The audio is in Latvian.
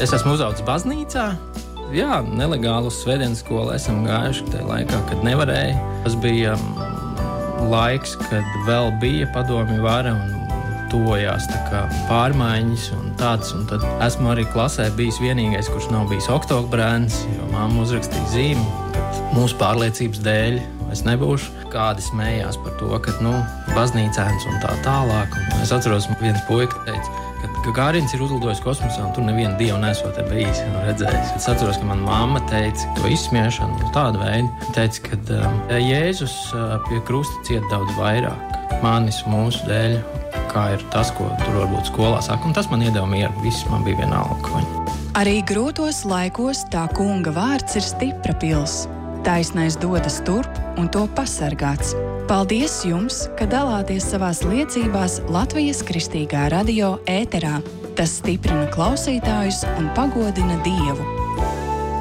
Es esmu uzaudzis baznīcā. Jā, nelegāli uz svētdienas skolu esam gājuši tajā laikā, kad nevarēja. Tas bija laiks, kad vēl bija padomju vara un tojās tā kā pārmaiņas un tāds. Un tad esmu arī klasē bijis vienīgais, kurš nav bijis oktobrēns, jo mamma uzrakstīja zīmi, ka mūsu pārliecības dēļ es nebūšu. Kādi smējās par to, ka, baznīcēns un tā tālāk. Un es atceros, viens puika teica, ka Gagārins ir uzlidojis kosmosā, un tur nevienu dievu nesot bijis redzējis. Es atceros, ka mana mamma teica to izsmiešanu tādu veidu. Teica, ka Jēzus pie krusta ciet daudz vairāk manis mūsu dēļ, kā ir tas, ko tur varbūt skolā saka. Un tas man iedeva mieru, viss man bija vienalga. Arī grūtos laikos tā kunga vārds ir stipra pils. Taisnais dodas turp un to pasargāts. Paldies jums, ka dalāties savās liecībās Latvijas Kristīgā radio ēterā. Tas stiprina klausītājus un pagodina Dievu.